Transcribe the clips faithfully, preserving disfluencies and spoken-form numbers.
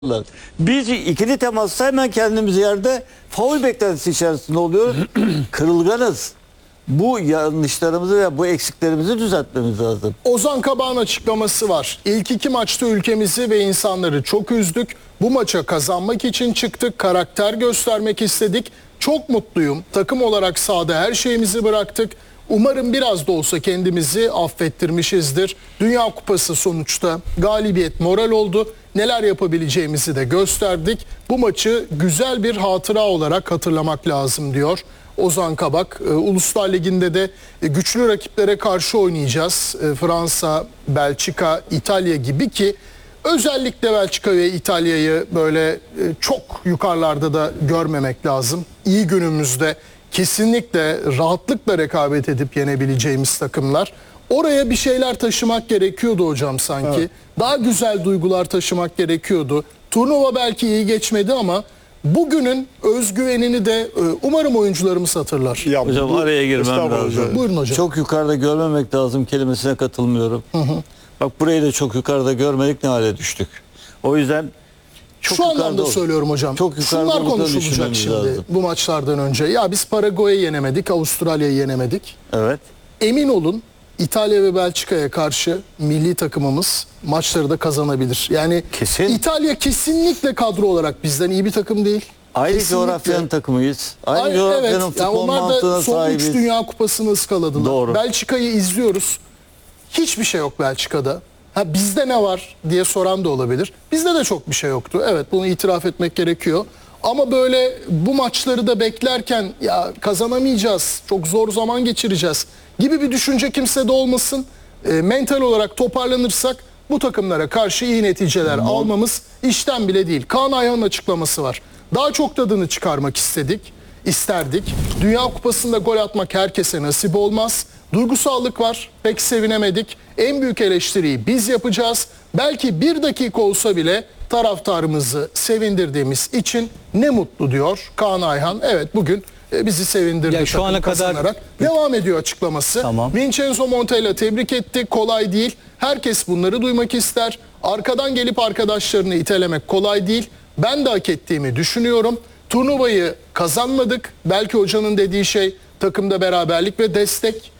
Biz ikili temasta hemen kendimiz yerde faul beklentisi içerisinde oluyoruz. Kırılganız. Bu yanlışlarımızı ve bu eksiklerimizi düzeltmemiz lazım. Ozan Kabak'ın açıklaması var. İlk iki maçta ülkemizi ve insanları çok üzdük. Bu maça kazanmak için çıktık. Karakter göstermek istedik. Çok mutluyum. Takım olarak sahada her şeyimizi bıraktık. Umarım biraz da olsa kendimizi affettirmişizdir. Dünya Kupası sonuçta galibiyet moral oldu. Neler yapabileceğimizi de gösterdik. Bu maçı güzel bir hatıra olarak hatırlamak lazım diyor Ozan Kabak. E, Uluslar Ligi'nde de e, güçlü rakiplere karşı oynayacağız. E, Fransa, Belçika, İtalya gibi ki özellikle Belçika ve İtalya'yı böyle e, çok yukarılarda da görmemek lazım. İyi günümüzde kesinlikle rahatlıkla rekabet edip yenebileceğimiz takımlar. Oraya bir şeyler taşımak gerekiyordu hocam sanki. Evet. Daha güzel duygular taşımak gerekiyordu. Turnuva belki iyi geçmedi ama bugünün özgüvenini de umarım oyuncularımız hatırlar. Ya, hocam bu, araya girmem lazım. Buyurun hocam. Çok yukarıda görmemek lazım kelimesine katılmıyorum. Hı hı. Bak burayı da çok yukarıda görmedik, ne hale düştük. O yüzden çok şu anlamda söylüyorum hocam. Çok Şunlar konuşulacak şimdi lazım. Bu maçlardan önce. Ya biz Paraguay'ı yenemedik, Avustralya'yı yenemedik. Evet. Emin olun İtalya ve Belçika'ya karşı milli takımımız maçları da kazanabilir. Yani kesin. İtalya kesinlikle kadro olarak bizden iyi bir takım değil. Aynı kesinlikle. coğrafyanın takımıyız. Aynı Aynı, coğrafyanın evet. futbol yani onlar da son sahibiz. üç Dünya Kupası'nı ıskaladılar. Doğru. Belçika'yı izliyoruz. Hiçbir şey yok Belçika'da. Ha bizde ne var diye soran da olabilir. Bizde de çok bir şey yoktu. Evet, bunu itiraf etmek gerekiyor. Ama böyle bu maçları da beklerken ya kazanamayacağız, çok zor zaman geçireceğiz gibi bir düşünce kimsede olmasın. E, mental olarak toparlanırsak bu takımlara karşı iyi neticeler hmm. almamız işten bile değil. Kaan Ayhan'ın açıklaması var. Daha çok tadını çıkarmak istedik, isterdik. Dünya Kupası'nda gol atmak herkese nasip olmaz. Duygusallık var, pek sevinemedik. En büyük eleştiriyi biz yapacağız. Belki bir dakika olsa bile taraftarımızı sevindirdiğimiz için ne mutlu diyor Kaan Ayhan. Evet, bugün bizi sevindirdi ya şu ana kazanarak. kadar Devam ediyor açıklaması. Tamam. Vincenzo Montella tebrik etti. Kolay değil. Herkes bunları duymak ister. Arkadan gelip arkadaşlarını itelemek kolay değil. Ben de hak ettiğimi düşünüyorum. Turnuvayı kazanmadık. Belki hocanın dediği şey takımda beraberlik ve destek.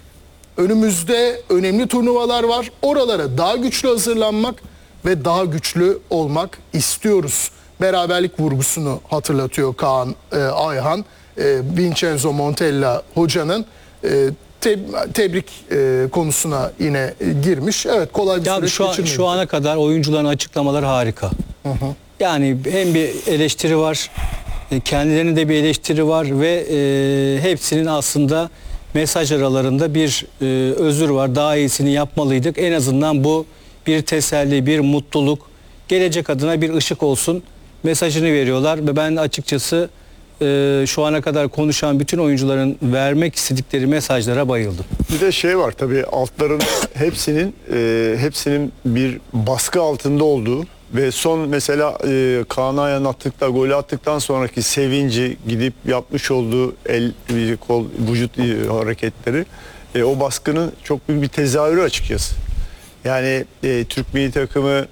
Önümüzde önemli turnuvalar var. Oralara daha güçlü hazırlanmak ve daha güçlü olmak istiyoruz. Beraberlik vurgusunu hatırlatıyor Kaan e, Ayhan. E, Vincenzo Montella hocanın e, te, tebrik e, konusuna yine e, girmiş. Evet, kolay bir ya süreç şu, an, şu ana kadar oyuncuların açıklamaları harika. Hı hı. Yani hem bir eleştiri var, kendilerinin de bir eleştiri var ve e, hepsinin aslında mesaj aralarında bir e, özür var. Daha iyisini yapmalıydık. En azından bu bir teselli, bir mutluluk, gelecek adına bir ışık olsun mesajını veriyorlar ve ben açıkçası e, şu ana kadar konuşan bütün oyuncuların vermek istedikleri mesajlara bayıldım. Bir de şey var tabii, altların hepsinin e, hepsinin bir baskı altında olduğu ve son mesela e, Kaan Ayhan attıkta, golü attıktan sonraki sevinci, gidip yapmış olduğu el, kol, vücut e, hareketleri, e, o baskının çok büyük bir tezahürü açıkçası. Yani e, Türk milli takımı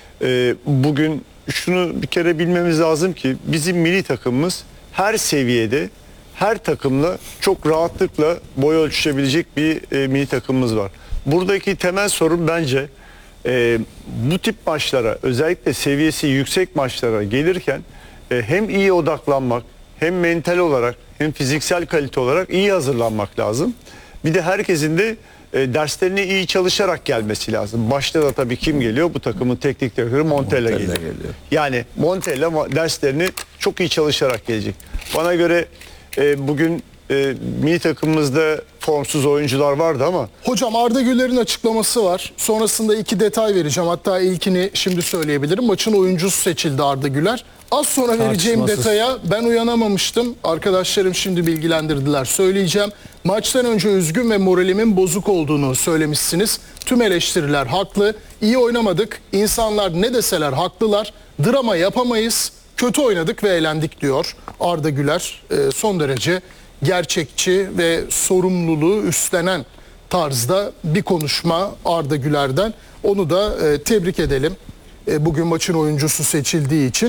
e, bugün şunu bir kere bilmemiz lazım ki bizim milli takımımız her seviyede, her takımla çok rahatlıkla boy ölçüşebilecek bir e, milli takımımız var. Buradaki temel sorun bence e, bu tip maçlara, özellikle seviyesi yüksek maçlara gelirken e, hem iyi odaklanmak, hem mental olarak, hem fiziksel kalite olarak iyi hazırlanmak lazım. Bir de herkesin de e, derslerini iyi çalışarak gelmesi lazım. Başta da tabii kim geliyor? Bu takımın teknik direktörü Montella, Montella geliyor. geliyor. Yani Montella derslerini çok iyi çalışarak gelecek. Bana göre e, bugün e, milli takımımızda formsuz oyuncular vardı ama... Hocam Arda Güler'in açıklaması var. Sonrasında iki detay vereceğim. Hatta ilkini şimdi söyleyebilirim. Maçın oyuncusu seçildi Arda Güler. Az sonra vereceğim detaya ben uyanamamıştım. Arkadaşlarım şimdi bilgilendirdiler. Söyleyeceğim. Maçtan önce üzgün ve moralimin bozuk olduğunu söylemişsiniz. Tüm eleştiriler haklı. İyi oynamadık. İnsanlar ne deseler haklılar. Drama yapamayız. Kötü oynadık ve eğlendik diyor Arda Güler. Ee, son derece gerçekçi ve sorumluluğu üstlenen tarzda bir konuşma Arda Güler'den. Onu da e, tebrik edelim. e, bugün maçın oyuncusu seçildiği için.